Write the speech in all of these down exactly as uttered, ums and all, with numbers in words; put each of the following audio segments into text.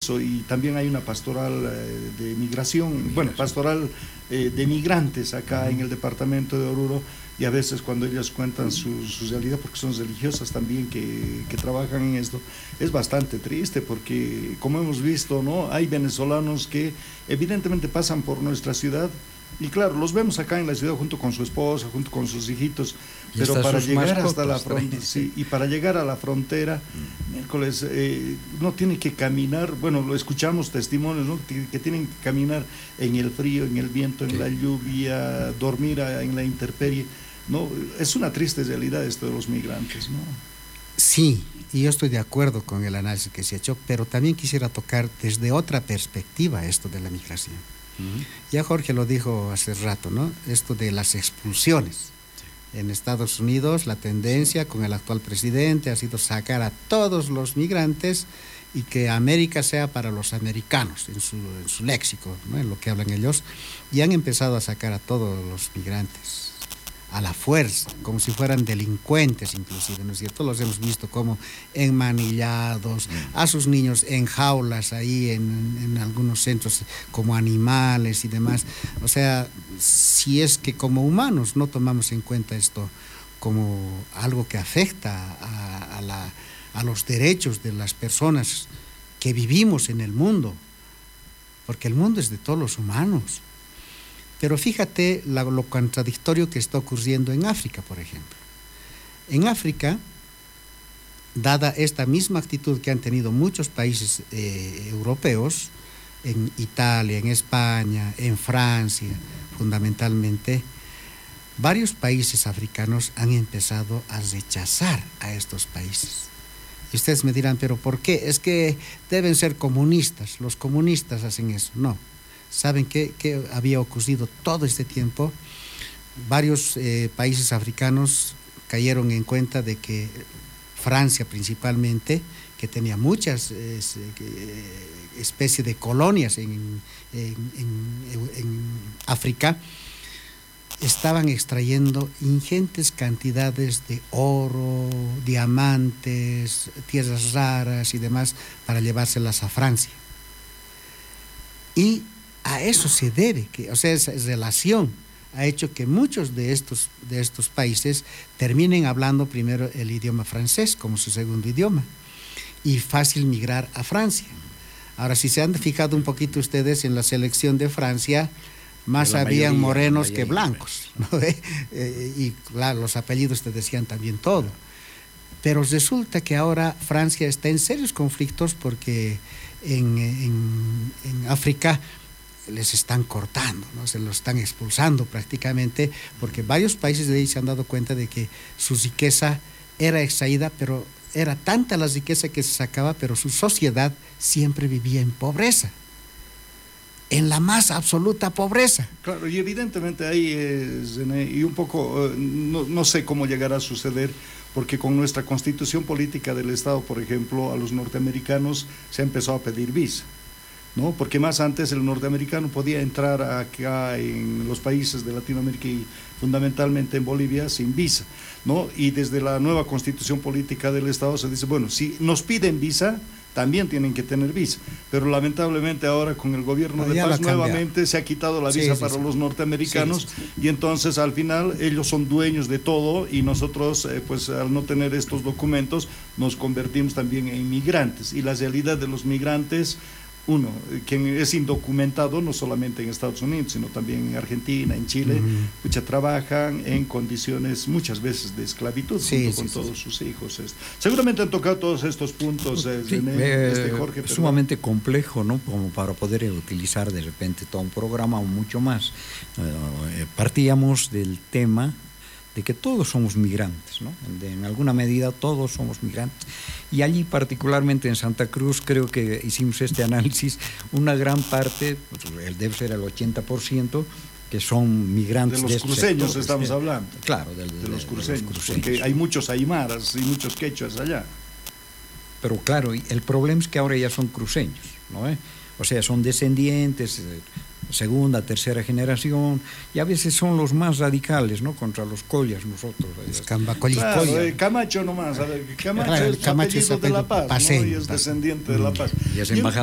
y también hay una pastoral eh, de migración, migración, bueno, pastoral eh, de migrantes acá uh-huh. en el departamento de Oruro, y a veces cuando ellas cuentan su, su realidad, porque son religiosas también que, que trabajan en esto, es bastante triste porque, como hemos visto, ¿no?, hay venezolanos que evidentemente pasan por nuestra ciudad, y claro, los vemos acá en la ciudad junto con su esposa, junto con sus hijitos, y pero para llegar hasta la frontera, sí, y para llegar a la frontera, mm. miércoles, eh, no tiene que caminar, bueno, lo escuchamos testimonios, ¿no?, que, que tienen que caminar en el frío, en el viento, en sí. la lluvia, dormir en la intemperie, ¿no? Es una triste realidad esto de los migrantes, ¿no? Sí, y yo estoy de acuerdo con el análisis que se ha hecho, pero también quisiera tocar desde otra perspectiva esto de la migración. Uh-huh. Ya Jorge lo dijo hace rato, ¿no?, esto de las expulsiones. Sí. En Estados Unidos la tendencia con el actual presidente ha sido sacar a todos los migrantes y que América sea para los americanos, en su, en su léxico, ¿no?, en lo que hablan ellos, y han empezado a sacar a todos los migrantes a la fuerza, como si fueran delincuentes inclusive, ¿no es cierto? Los hemos visto como enmanillados, a sus niños en jaulas ahí en, en algunos centros como animales y demás. O sea, si es que como humanos no tomamos en cuenta esto como algo que afecta a, a, la, a los derechos de las personas que vivimos en el mundo, porque el mundo es de todos los humanos. Pero fíjate la, lo contradictorio que está ocurriendo en África, por ejemplo. En África, dada esta misma actitud que han tenido muchos países eh, europeos, en Italia, en España, en Francia, fundamentalmente, varios países africanos han empezado a rechazar a estos países. Y ustedes me dirán, ¿pero por qué? Es que deben ser comunistas, los comunistas hacen eso. No. ¿Saben qué, qué había ocurrido todo este tiempo? Varios eh, países africanos cayeron en cuenta de que Francia principalmente, que tenía muchas eh, especies de colonias en, en, en, en África, estaban extrayendo ingentes cantidades de oro, diamantes, tierras raras y demás para llevárselas a Francia. Y a eso se debe, que, o sea, esa relación ha hecho que muchos de estos, de estos países terminen hablando primero el idioma francés como su segundo idioma y fácil migrar a Francia. Ahora, si se han fijado un poquito ustedes en la selección de Francia, más habían mayoría, morenos que blancos, ¿no? eh, y claro, los apellidos te decían también todo. Pero resulta que ahora Francia está en serios conflictos porque en, en, en África les están cortando, ¿no? Se los están expulsando prácticamente, porque varios países de ahí se han dado cuenta de que su riqueza era extraída, pero era tanta la riqueza que se sacaba, pero su sociedad siempre vivía en pobreza, en la más absoluta pobreza. Claro, y evidentemente ahí es, y un poco, no, no sé cómo llegará a suceder, porque con nuestra constitución política del Estado, por ejemplo, a los norteamericanos se empezó a pedir visa, ¿no? Porque más antes el norteamericano podía entrar acá en los países de Latinoamérica y fundamentalmente en Bolivia sin visa, ¿no? Y desde la nueva constitución política del Estado se dice, bueno, si nos piden visa, también tienen que tener visa, pero lamentablemente ahora con el gobierno de Paz nuevamente se ha quitado la visa sí, sí, para sí. los norteamericanos sí, sí, sí. y entonces al final ellos son dueños de todo y nosotros eh, pues al no tener estos documentos nos convertimos también en migrantes, y la realidad de los migrantes, uno, quien es indocumentado no solamente en Estados Unidos, sino también en Argentina, en Chile, uh-huh. muchas trabajan en condiciones muchas veces de esclavitud sí, junto sí, con sí, todos sí. sus hijos. Seguramente han tocado todos estos puntos, eh, sí, René, eh, este Jorge. Es sumamente complejo, ¿no? Como para poder utilizar de repente todo un programa o mucho más. Eh, partíamos del tema de que todos somos migrantes, ¿no? De, en alguna medida todos somos migrantes. Y allí, particularmente en Santa Cruz, creo que hicimos este análisis, una gran parte, pues, debe ser el ochenta por ciento, que son migrantes. De los de cruceños sector, estamos de, hablando. Claro, de, de, de, los cruceños, de los cruceños. Porque hay muchos aymaras y muchos quechuas allá. Pero claro, el problema es que ahora ya son cruceños, ¿no? ¿Eh? O sea, son descendientes, eh, segunda, tercera generación, y a veces son los más radicales, ¿no? Contra los collas, nosotros. Claro, eh, Camacho nomás, a ver, Camacho, claro, es Camacho apellido es de La Paz, ¿no? Y es descendiente de La Paz. Y es embajador ahora.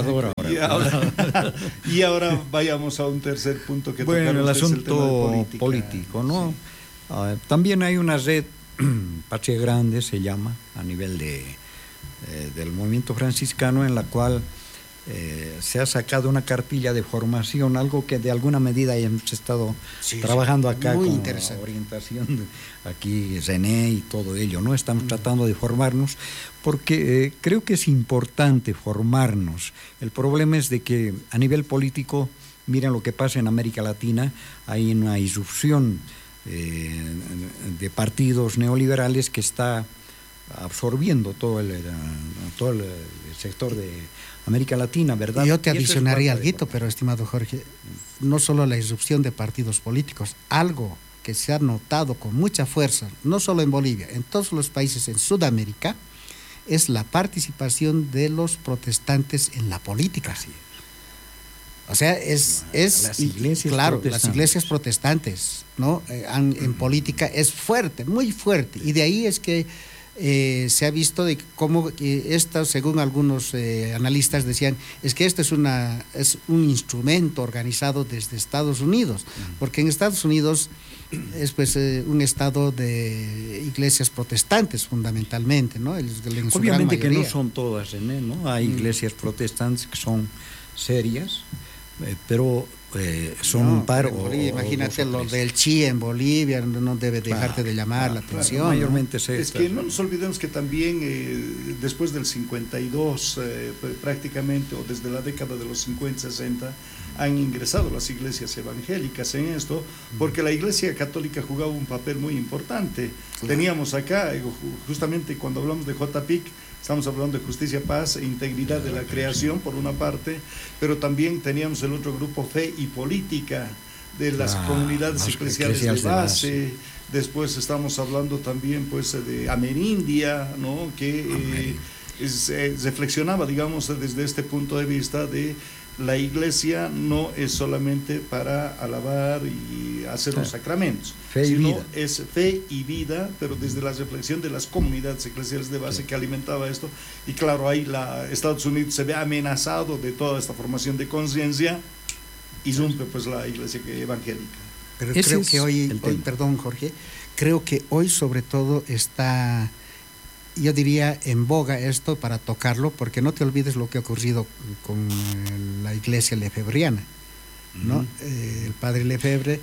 ahora. Y ahora, y ahora vayamos a un tercer punto que bueno, el ustedes, asunto el tema político, ¿no? Sí. Uh, también hay una red, Patria Grande se llama, a nivel de, eh, del movimiento franciscano, en la cual eh, se ha sacado una cartilla de formación, algo que de alguna medida hemos estado sí, trabajando acá muy con interesante. orientación, aquí René y todo ello, ¿no? Estamos mm. tratando de formarnos, porque eh, creo que es importante formarnos. El problema es de que a nivel político, miren lo que pasa en América Latina, hay una irrupción eh, de partidos neoliberales que está absorbiendo todo el, todo el sector de América Latina, ¿verdad? Yo te adicionaría algo, pero estimado Jorge, no solo la irrupción de partidos políticos, algo que se ha notado con mucha fuerza, no solo en Bolivia, en todos los países en Sudamérica, es la participación de los protestantes en la política. Así es. O sea, es, es las iglesias claro, las iglesias protestantes, ¿no? Eh, han, en política es fuerte, muy fuerte, y de ahí es que eh, se ha visto de cómo eh, esto, según algunos eh, analistas decían, es que esto es una es un instrumento organizado desde Estados Unidos, porque en Estados Unidos es pues eh, un estado de iglesias protestantes fundamentalmente, ¿no? El, el, obviamente que no son todas, ¿no? Hay iglesias protestantes que son serias, eh, pero eh, son no, un par. O, imagínate o lo del Chía en Bolivia, no debe dejarte claro, de llamar claro, la atención. Claro, mayormente ¿no? Es que no nos olvidemos que también eh, después del cincuenta y dos, eh, prácticamente, o desde la década de los cincuenta, sesenta, han ingresado las iglesias evangélicas en esto, porque la iglesia católica jugaba un papel muy importante. Claro. Teníamos acá, justamente cuando hablamos de J P I C, estamos hablando de justicia, paz e integridad de la creación, por una parte, pero también teníamos el otro grupo, fe y política, de las ah, comunidades eclesiales de base. de base. Después estamos hablando también pues de Amerindia, ¿no? Que eh, es, eh, reflexionaba, digamos, desde este punto de vista de la iglesia no es solamente para alabar y hacer claro. los sacramentos, fe sino vida. es fe y vida, pero desde la reflexión de las comunidades eclesiales de base sí. que alimentaba esto. Y claro, ahí la, Estados Unidos se ve amenazado de toda esta formación de conciencia, irrumpe pues la iglesia evangélica. Pero Ese creo que hoy, hoy, perdón Jorge, creo que hoy sobre todo está, yo diría, en boga esto para tocarlo, porque no te olvides lo que ha ocurrido con la iglesia lefebriana, ¿no? Uh-huh. Eh, el padre Lefebvre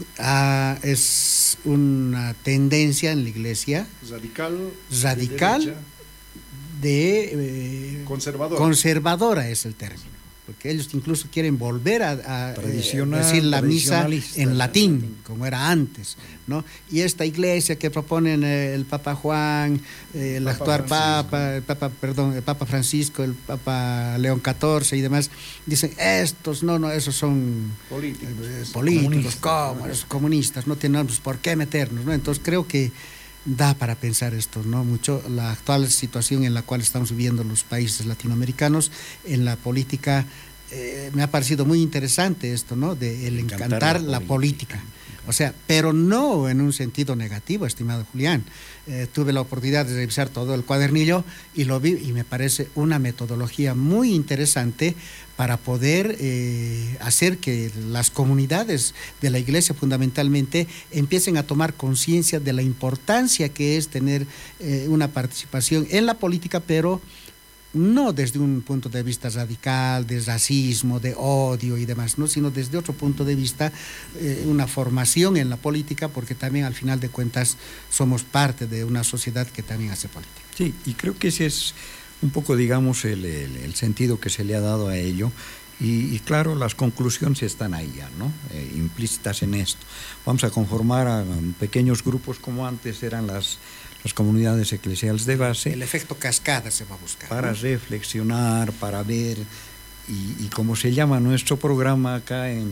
ah, es una tendencia en la iglesia radical, radical de, de eh, conservadora. conservadora es el término, porque ellos incluso quieren volver a, a eh, decir la misa en latín, como era antes, ¿no? Y esta iglesia que proponen eh, el Papa Juan, eh, el Papa actual Francisco. Papa, el Papa, perdón, el Papa Francisco, el Papa León catorce y demás, dicen, estos, no, no, esos son políticos, eh, políticos comunistas, comunistas, no tenemos por qué meternos, ¿no? Entonces creo que da para pensar esto, ¿no? Mucho la actual situación en la cual estamos viviendo los países latinoamericanos en la política, eh, me ha parecido muy interesante esto, ¿no? De el encantar, encantar la, la política. política. O sea, pero no en un sentido negativo, estimado Julián. Eh, tuve la oportunidad de revisar todo el cuadernillo y lo vi y me parece una metodología muy interesante para poder eh, hacer que las comunidades de la iglesia fundamentalmente empiecen a tomar conciencia de la importancia que es tener eh, una participación en la política, pero no desde un punto de vista radical, de racismo, de odio y demás, ¿no? Sino desde otro punto de vista, eh, una formación en la política, porque también al final de cuentas somos parte de una sociedad que también hace política. Sí, y creo que ese es un poco, digamos, el, el, el sentido que se le ha dado a ello. Y, y claro, las conclusiones están ahí ya, ¿no? Eh, implícitas en esto. Vamos a conformar a, a pequeños grupos como antes eran las, las comunidades eclesiales de base. El efecto cascada se va a buscar. Para ¿no? reflexionar, para ver, y, y como se llama nuestro programa acá en,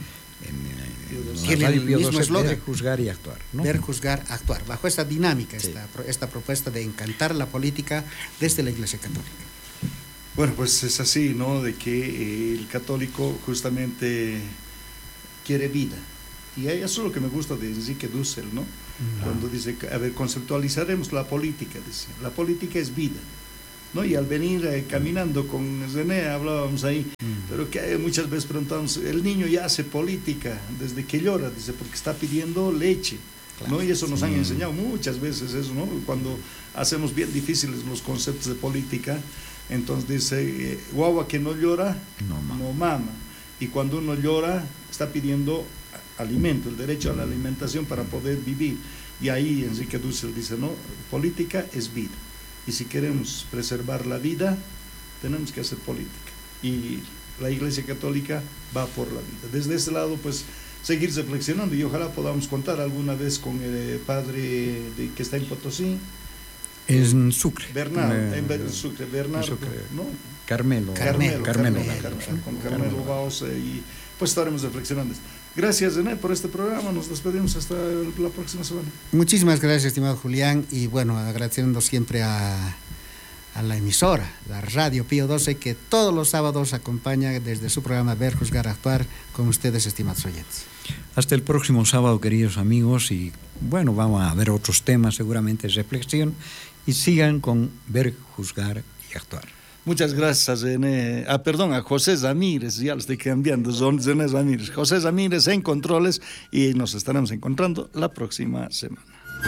en, en la radio Pío doce, ver, juzgar y actuar, ¿no? Ver, juzgar, actuar. Bajo esta dinámica, sí. esta, esta propuesta de encantar la política desde la Iglesia Católica. Bueno, pues es así, ¿no? De que eh, el católico justamente quiere vida. Y eso es lo que me gusta de Enrique Dussel, ¿no? Uh-huh. Cuando dice, a ver, conceptualizaremos la política, dice, la política es vida. ¿no? Y al venir eh, caminando con René hablábamos ahí, mm. pero que muchas veces preguntamos, el niño ya hace política desde que llora, dice, porque está pidiendo leche, claro, ¿no? Y eso nos sí. han enseñado muchas veces eso, ¿no? Cuando hacemos bien difíciles los conceptos de política, entonces dice, eh, guagua que no llora, no mama. no mama. Y cuando uno llora, está pidiendo alimento, el derecho a la alimentación para poder vivir. Y ahí Enrique Dussel dice, no, política es vida. Y si queremos preservar la vida, tenemos que hacer política. Y la Iglesia Católica va por la vida. Desde ese lado, pues, seguir reflexionando y ojalá podamos contar alguna vez con el padre de, que está en Potosí. En Sucre. Bernardo, eh, en Sucre, Bernardo, Sucre. ¿no? Carmelo. Carmelo, Carmelo, Carmelo, Carmelo, Carmelo con Carmelo, Carmelo Baos, eh, y pues estaremos reflexionando. Gracias, René, por este programa. Nos despedimos hasta la próxima semana. Muchísimas gracias, estimado Julián, y bueno, agradeciendo siempre a, a la emisora, la Radio Pío doce, que todos los sábados acompaña desde su programa Ver, Juzgar, Actuar con ustedes, estimados oyentes. Hasta el próximo sábado, queridos amigos, y bueno, vamos a ver otros temas, seguramente reflexión, y sigan con Ver, Juzgar y Actuar. Muchas gracias, René. Ah, perdón, a José Ramírez, ya lo estoy cambiando, son René Ramírez. José Ramírez en controles y nos estaremos encontrando la próxima semana.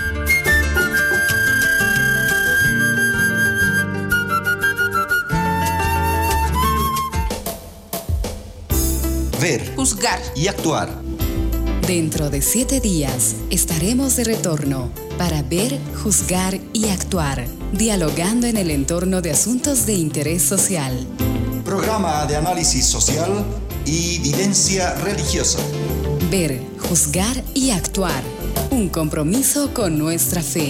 Ver, juzgar y actuar. Dentro de siete días estaremos de retorno para ver, juzgar y actuar, dialogando en el entorno de asuntos de interés social. Programa de análisis social y vivencia religiosa. Ver, juzgar y actuar, un compromiso con nuestra fe.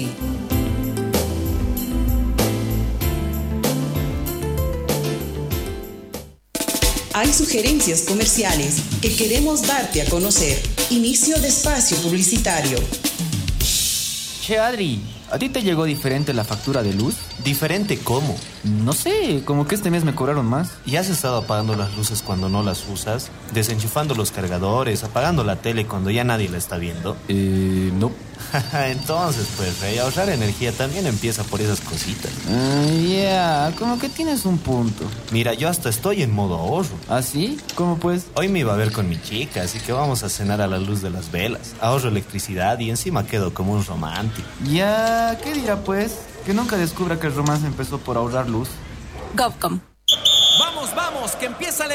Hay sugerencias comerciales que queremos darte a conocer. Inicio de espacio publicitario. Che, Adri, ¿a ti te llegó diferente la factura de luz? ¿Diferente cómo? No sé, como que este mes me cobraron más. ¿Y has estado apagando las luces cuando no las usas? ¿Desenchufando los cargadores? ¿Apagando la tele cuando ya nadie la está viendo? Eh, no. Entonces, pues, Rey, ahorrar energía también empieza por esas cositas. Ah, ya, yeah, como que tienes un punto. Mira, yo hasta estoy en modo ahorro. ¿Ah, sí? ¿Cómo pues? Hoy me iba a ver con mi chica, así que vamos a cenar a la luz de las velas. Ahorro electricidad y encima quedo como un romántico. Ya, ¿qué dirá pues? Que nunca descubra que el romance empezó por ahorrar luz. Govcom. Vamos, vamos, que empieza la